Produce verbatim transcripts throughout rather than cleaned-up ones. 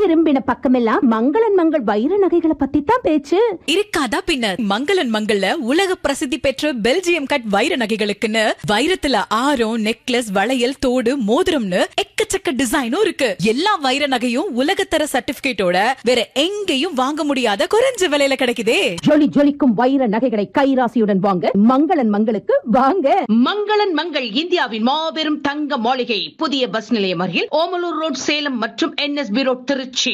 திரும்பின பக்கமெல்லாம் மங்களன் மங்கள் வைர நகைகளை பத்தி தான் பேச்சு. இருக்காதா பின்ன. மங்களன் மங்கள்ல உலக பிரசித்தி பெற்ற பெல்ஜியம் கட் வைர நகைகளுக்குன்னு வைரத்துல ஆரம், நெக்லஸ், வளையல், தோடு, மோதிரம்னு எக்கச்சக்க டிசைனும் இருக்கு. எல்லா வைர நகையும் உலகத்தர சர்டிபிகேட்டோட வேற எங்கேயும் வாங்க முடியாத குறைஞ்ச விலையில கிடைக்குதே. ஜொலி ஜொலிக்கும் வைர நகைகளை கைராசியுடன் வாங்க மங்களன் மங்களுக்கு வாங்க. மங்களன் மங்கள் இந்தியாவின் மாபெரும் தங்க மாளிகை, புதிய பஸ் நிலையம் அருகில் ஓமலூர் ரோட், சேலம் மற்றும் NSP road, Trichy.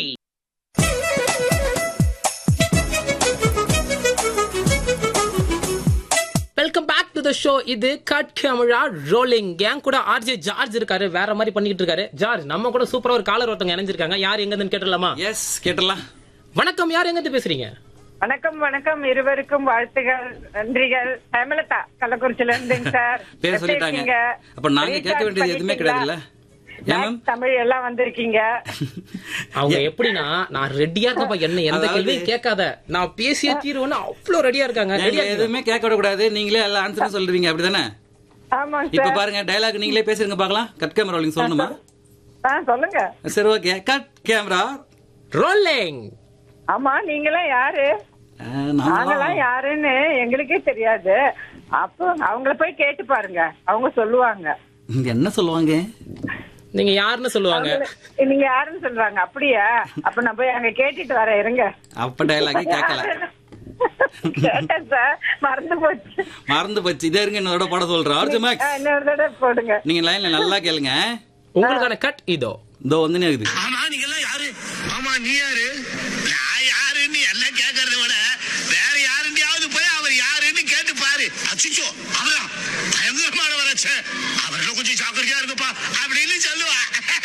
Welcome back to the show. இது கட் கேமரா ரோலிங். கேங் கூட ஆர்ஜே ஜார்ஜ் இருக்காரு, வேற மாதிரி பண்ணிட்டு இருக்காரு. ஜார்ஜ், நம்ம கூட சூப்பரா ஒரு காலர் ஒருத்தங்க இணைஞ்சிருக்காங்க. யார் எங்க இருந்து கேட்டலாமா? எஸ், கேட்டலாம். வணக்கம், யார் எங்க இருந்து பேசுறீங்க? வணக்கம் வணக்கம், இருவருக்கும் வாழ்த்துகள், நன்றிகள். ஹேமலதா கள்ளக்குறிச்சில இருந்துங்க சார். பேர் சொல்லிட்டாங்க. அப்ப நாங்க கேட்க வேண்டியது எதுவுமே கிடையாதுல்ல. தமிழ் எல்லாம் வந்திருக்கீங்க. அவங்க எப்படின்னா, நான் ரெடியா இருக்கப்ப என்ன எந்த கேள்வியும் கேட்காத, நான் பேசிய தீர்வுன்னு அவ்வளவு ரெடியா இருக்காங்க. எதுவுமே கேட்க விடக்கூடாது, நீங்களே எல்லா ஆன்சரும் சொல்றீங்க, அப்படிதானே? ஆமா. இப்ப பாருங்க, டயலாக் நீங்களே பேசுறீங்க பாக்கலாம். கட் கேமரா ரோலிங் சொல்லணுமா? சொல்லுங்க. சரி, ஓகே. Cut camera rolling. ஆமா, நீங்களாம் யாரு? நாங்களாம் யாருன்னு எங்களுக்கே தெரியாது. அப்போ அவங்கள போய் கேட்டு பாருங்க, அவங்க சொல்லுவாங்க. என்ன சொல்லுவாங்க? நீங்க யாருன்னு சொல்லுவாங்க. நீங்க யாருன்னு சொல்லுவாங்க. அப்படியா? அப்ப நான் போய் அங்க கேட்டுட்டு வரேன், இருங்க. அப்ப டயலாக் கேட்கல. கேட்டேன் சார், மறந்து போச்சு. மறந்து போச்சு. இதே இருங்க, இன்னொரு பாட சொல்றேன். ஆர்ஜே மேக்ஸ், இன்னொரு தடவை போடுங்க. நீங்க லைன்ல நல்லா கேளுங்க. உங்களுக்கான கட் இதோ இதோ வந்து இருக்குது. ஆமா, நீங்க எல்லாம் யாரு? ஆமா, நீ யாரு? நான் யாருன்னு எல்லாம் கேட்கறத விட வேற யாருண்டியாவது போய் அவர் யாருன்னு கேட்டு பாரு. அச்சிச்சோ, அவரா பயங்கரமான வரச்ச, அவர்ல கொஞ்சம் ஜாக்கிரதையா இருங்கப்பா அப்படின்னு சொல்லுவா.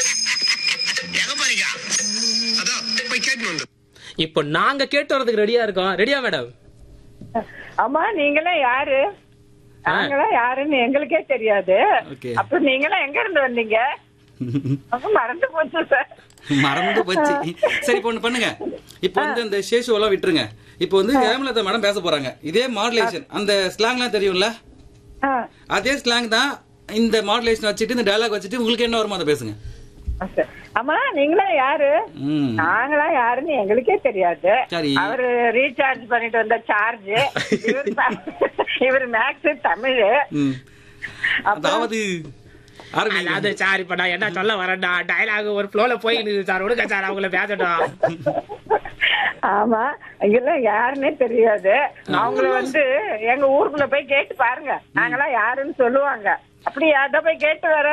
எங்க பாருங்க, அதான் போய் கேட்டு வந்து. இப்போ நாங்க கேட்டு வரதுக்கு ரெடியா இருக்கோம். ரெடியா மேடம்? ஆமா, நீங்களாம் யாரு? நாங்களாம் யாருன்னு எங்களுக்கே தெரியாது. அப்ப நீங்களாம் எங்க இருந்து வந்தீங்க? மறந்து போச்சு சார். மறந்து போச்சு. சரி, இப்போ ஒண்ணு பண்ணுங்க. இப்போ வந்து அந்த சேஷு எல்லாம் விட்டுருங்க. இப்போ வந்து ஹேமலதா மேடம் பேச போறாங்க. இதே மாடுலேஷன், அந்த ஸ்லாங்லாம் தெரியும்ல, அதே ஸ்லாங் தான். இந்த மாடுலேஷன் வச்சுட்டு, இந்த டயலாக் வச்சுட்டு உங்களுக்கு என்ன வருமோ அதை பேசுங்க. ஆமா, நீங்களாம் யாரு? நாங்களாம் யாருன்னு எங்களுக்கே தெரியாது. அவரு ரீசார்ஜ் பண்ணிட்டு வந்த சார்ஜ், இவரு மேக்ஸ் தமிழ். அதாவது அது சார், இப்ப நான் என்ன சொல்ல வரேன்டா, டயலாக் ஒரு ஃப்ளோல போயிடுது சார். விடுங்க சார், அவங்கள பேசட்டும். ஆமா, இங்கெல்லாம் யாருன்னே தெரியாது. அவங்கள வந்து எங்க ஊருக்குள்ள போய் கேட்டு பாருங்க, நாங்கெல்லாம் யாருன்னு சொல்லுவாங்க. அப்படி யார்கிட்ட போய் கேட்டு வர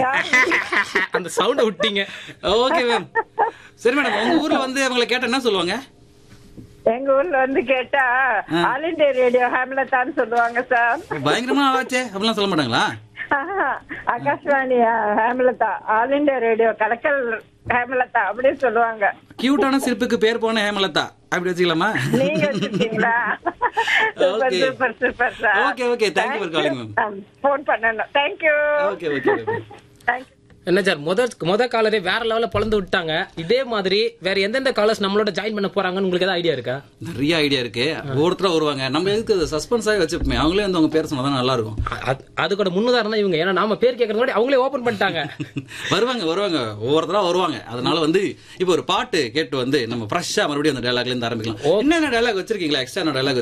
அந்த சவுண்ட விட்டீங்க. Okay ma'am. சரி மேடம், உங்க ஊர்ல வந்து அவங்களை கேட்ட என்ன சொல்லுவாங்க? எங்க ஊர்ல வந்து கேட்டா ஆல் இந்தியா ரேடியோ ஹேமலதான்னு சொல்லுவாங்க சார். பயங்கரமா ஆச்சே, அப்படிலாம் சொல்ல மாட்டாங்களா? Akashvani Hemalatha, all India radio கலக்கல் ஹேமலதா அப்படின்னு சொல்லுவாங்க. கியூட்டான சிரிப்புக்கு பேர் போன ஹேமலதா அப்படி வச்சுக்கலாமா? நீங்க வச்சிருக்கீங்களா? Super super super sir. Okay okay, thank you for calling ma'am. Phone பண்ணணும். Thank you. Okay okay. Thank you. என்ன சார், முத முத காலரே வேற லெவல்ல பொழந்து விட்டாங்க. இதே மாதிரி வேற எந்தெந்த காலர்ஸ் நம்மளோட ஜாயின் பண்ண போறாங்கன்னு உங்களுக்கு ஏதாவது ஐடியா இருக்கா? நிறைய ஐடியா இருக்கு. ஒவ்வொருத்தரா வருவாங்க. நம்ம எதுக்கு சஸ்பென்ஸாவே வச்சுப்போமே, அவங்களே வந்து அவங்க பேர் சொன்னாதான் நல்லா இருக்கும். அது கூட முன்னுதாரணம் இவங்க. ஏன்னா நாம பேர் கேட்கறது முன்னாடி அவங்களே ஓபன் பண்ணிட்டாங்க. வருவாங்க வருவாங்க ஒவ்வொருத்தரா வருவாங்க. அதனால வந்து இப்போ ஒரு பாட்டு கேட்டு வந்து நம்ம ஃப்ரெஷ்ஷா மறுபடியும் அந்த டயலாக்ல இருந்து ஆரம்பிக்கலாம். என்னென்ன டயலாக் வச்சிருக்கீங்களா? Extra dialogue